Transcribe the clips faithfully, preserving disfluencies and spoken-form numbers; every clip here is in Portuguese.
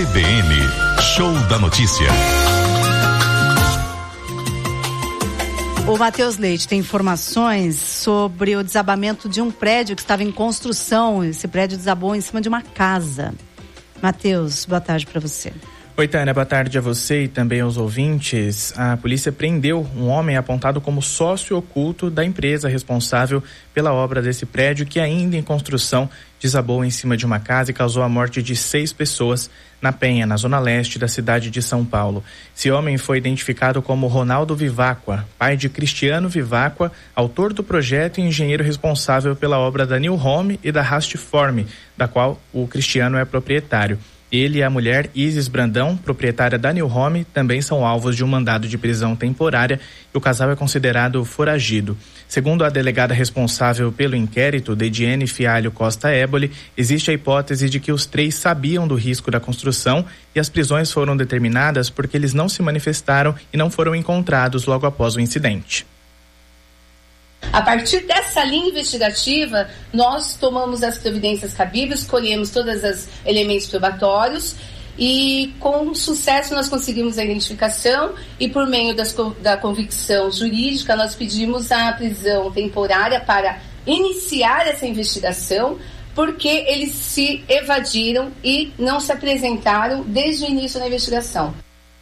C B N, Show da Notícia. O Matheus Leite tem informações sobre o desabamento de um prédio que estava em construção. Esse prédio desabou em cima de uma casa. Matheus, boa tarde para você. Oi, Tânia, boa tarde a você e também aos ouvintes. A polícia prendeu um homem apontado como sócio oculto da empresa responsável pela obra desse prédio que ainda em construção desabou em cima de uma casa e causou a morte de seis pessoas na Penha, na zona leste da cidade de São Paulo. Esse homem foi identificado como Ronaldo Vivacqua, pai de Cristiano Vivacqua, autor do projeto e engenheiro responsável pela obra da New Home e da Rastform, da qual o Cristiano é proprietário. Ele e a mulher Isis Brandão, proprietária da New Home, também são alvos de um mandado de prisão temporária e o casal é considerado foragido. Segundo a delegada responsável pelo inquérito, Dediene Fialho Costa Éboli, existe a hipótese de que os três sabiam do risco da construção e as prisões foram determinadas porque eles não se manifestaram e não foram encontrados logo após o incidente. A partir dessa linha investigativa, nós tomamos as providências cabíveis, colhemos todos os elementos probatórios e com sucesso nós conseguimos a identificação e por meio das, da convicção jurídica nós pedimos a prisão temporária para iniciar essa investigação porque eles se evadiram e não se apresentaram desde o início da investigação.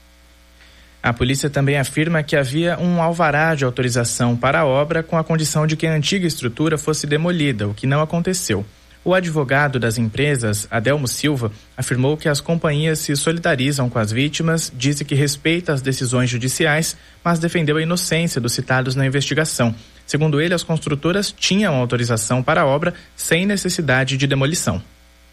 A polícia também afirma que havia um alvará de autorização para a obra com a condição de que a antiga estrutura fosse demolida, o que não aconteceu. O advogado das empresas, Adelmo Silva, afirmou que as companhias se solidarizam com as vítimas, disse que respeita as decisões judiciais, mas defendeu a inocência dos citados na investigação. Segundo ele, as construtoras tinham autorização para a obra sem necessidade de demolição.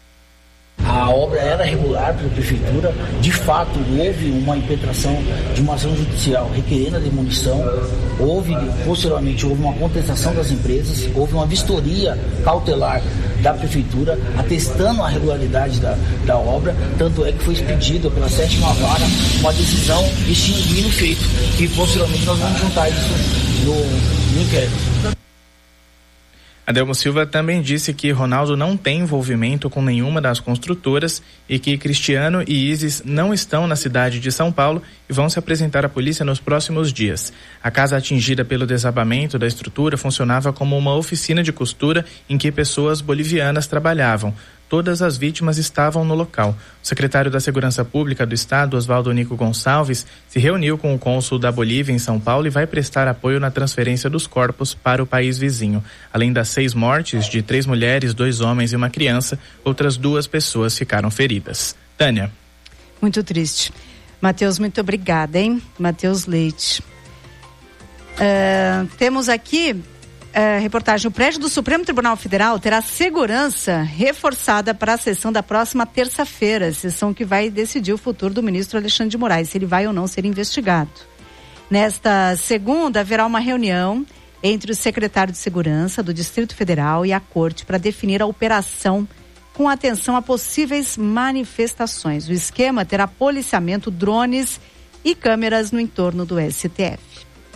A obra era regular pela prefeitura, de fato houve uma impetração de uma ação judicial requerendo a demolição, houve, posteriormente houve uma contestação das empresas, houve uma vistoria cautelar da prefeitura atestando a regularidade da, da obra, tanto é que foi expedida pela sétima vara uma decisão extinguindo o feito, e posteriormente nós vamos juntar isso no, no inquérito. Adelmo Silva também disse que Ronaldo não tem envolvimento com nenhuma das construtoras e que Cristiano e Isis não estão na cidade de São Paulo e vão se apresentar à polícia nos próximos dias. A casa atingida pelo desabamento da estrutura funcionava como uma oficina de costura em que pessoas bolivianas trabalhavam. Todas as vítimas estavam no local. O secretário da Segurança Pública do Estado, Oswaldo Nico Gonçalves, se reuniu com o cônsul da Bolívia em São Paulo e vai prestar apoio na transferência dos corpos para o país vizinho. Além das seis mortes, de três mulheres, dois homens e uma criança, outras duas pessoas ficaram feridas. Tânia. Muito triste. Matheus, muito obrigada, hein? Matheus Leite. Uh, temos aqui... É, reportagem, o prédio do Supremo Tribunal Federal terá segurança reforçada para a sessão da próxima terça-feira, sessão que vai decidir o futuro do ministro Alexandre de Moraes, se ele vai ou não ser investigado. Nesta segunda, haverá uma reunião entre o secretário de Segurança do Distrito Federal e a Corte para definir a operação com atenção a possíveis manifestações. O esquema terá policiamento, drones e câmeras no entorno do S T F.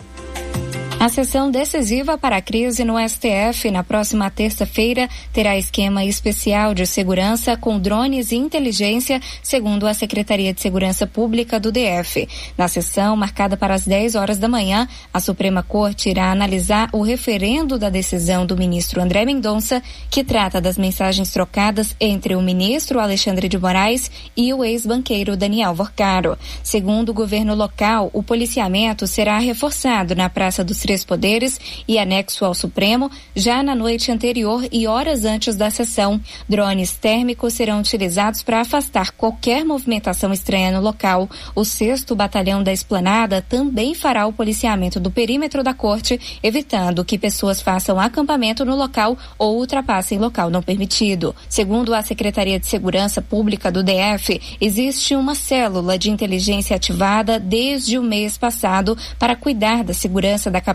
A sessão decisiva para a crise no S T F na próxima terça-feira terá esquema especial de segurança com drones e inteligência, segundo a Secretaria de Segurança Pública do D F. Na sessão, marcada para as dez horas da manhã, a Suprema Corte irá analisar o referendo da decisão do ministro André Mendonça, que trata das mensagens trocadas entre o ministro Alexandre de Moraes e o ex-banqueiro Daniel Vorcaro. Segundo o governo local, o policiamento será reforçado na Praça dos Três Poderes e anexo ao Supremo já na noite anterior e horas antes da sessão. Drones térmicos serão utilizados para afastar qualquer movimentação estranha no local. O sexto Batalhão da Esplanada também fará o policiamento do perímetro da corte, evitando que pessoas façam acampamento no local ou ultrapassem local não permitido. Segundo a Secretaria de Segurança Pública do D F, existe uma célula de inteligência ativada desde o mês passado para cuidar da segurança da capital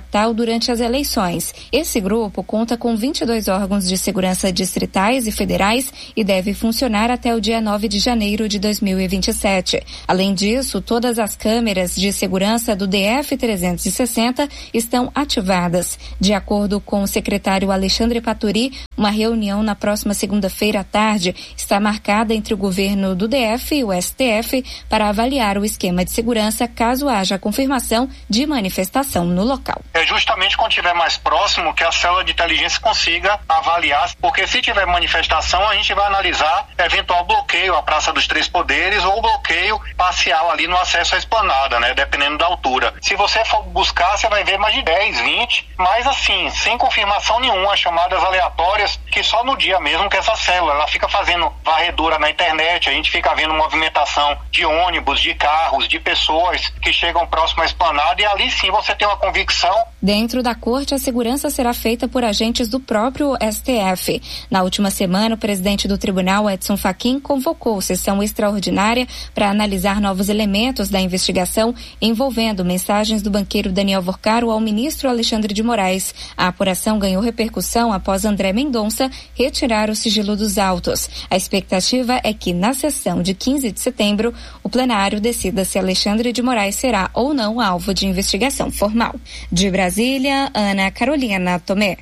capital durante as eleições. Esse grupo conta com vinte e dois órgãos de segurança distritais e federais e deve funcionar até o dia nove de janeiro de dois mil e vinte e sete. Além disso, todas as câmeras de segurança do D F trezentos e sessenta estão ativadas. De acordo com o secretário Alexandre Paturi, uma reunião na próxima segunda-feira à tarde está marcada entre o governo do D F e o S T F para avaliar o esquema de segurança caso haja confirmação de manifestação no local. É justamente quando estiver mais próximo que a célula de inteligência consiga avaliar, porque se tiver manifestação a gente vai analisar eventual bloqueio à Praça dos Três Poderes ou bloqueio parcial ali no acesso à esplanada, né, dependendo da altura. Se você for buscar, você vai ver mais de dez, vinte, mas assim, sem confirmação nenhuma, chamadas aleatórias, que só no dia mesmo que essa célula, ela fica fazendo varredura na internet, a gente fica vendo movimentação de ônibus, de carros, de pessoas que chegam próximo à esplanada e ali sim você tem uma convicção. Dentro da corte, a segurança será feita por agentes do próprio S T F. Na última semana, o presidente do tribunal, Edson Fachin, convocou sessão extraordinária para analisar novos elementos da investigação envolvendo mensagens do banqueiro Daniel Vorcaro ao ministro Alexandre de Moraes. A apuração ganhou repercussão após André Mendonça retirar o sigilo dos autos. A expectativa é que, na sessão de quinze de setembro, o plenário decida se Alexandre de Moraes será ou não alvo de investigação formal. De Brasília, Ana Carolina Tomé.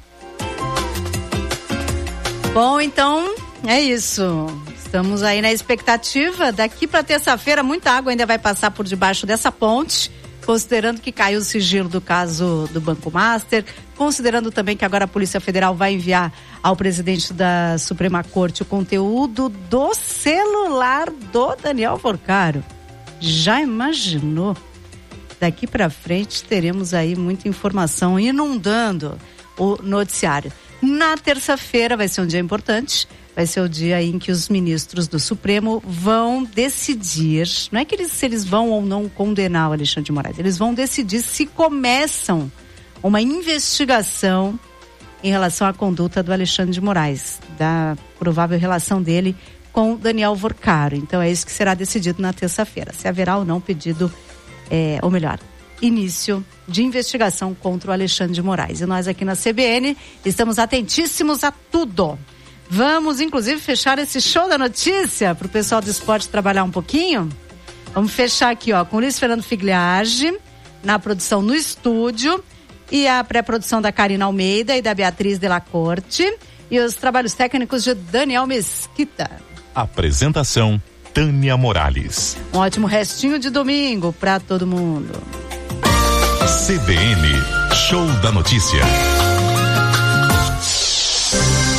Bom, então é isso. Estamos aí na expectativa. Daqui para terça-feira, muita água ainda vai passar por debaixo dessa ponte, considerando que caiu o sigilo do caso do Banco Master, considerando também que agora a Polícia Federal vai enviar ao presidente da Suprema Corte o conteúdo do celular do Daniel Vorcaro. Já imaginou? Daqui para frente teremos aí muita informação inundando o noticiário. Na terça-feira vai ser um dia importante, vai ser o dia em que os ministros do Supremo vão decidir, não é que eles, se eles vão ou não condenar o Alexandre de Moraes, eles vão decidir se começam uma investigação em relação à conduta do Alexandre de Moraes, da provável relação dele com Daniel Vorcaro. Então é isso que será decidido na terça-feira, se haverá ou não pedido, é, ou melhor, início de investigação contra o Alexandre de Moraes. E nós aqui na C B N estamos atentíssimos a tudo. Vamos, inclusive, fechar esse show da notícia para o pessoal do esporte trabalhar um pouquinho. Vamos fechar aqui, ó, com o Luiz Fernando Figliage na produção no estúdio e a pré-produção da Karina Almeida e da Beatriz de la Corte e os trabalhos técnicos de Daniel Mesquita. Apresentação Tânia Morales. Um ótimo restinho de domingo para todo mundo. C B N, Show da Notícia.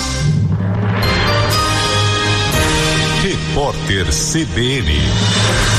Repórter C B N.